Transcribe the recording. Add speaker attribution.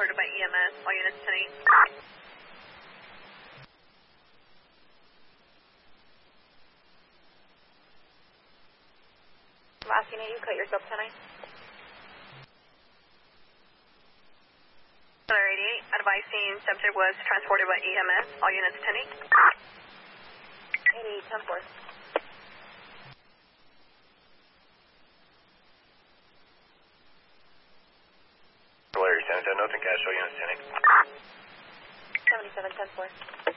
Speaker 1: Transported by EMS, all units 10-8. Last unit, you cut yourself 10-8. 88, advising subject was transported by EMS, all units 10-8. 88, 10-4.
Speaker 2: Larry, 77, nothing cash, all units 10-8.
Speaker 1: 77, 10-4.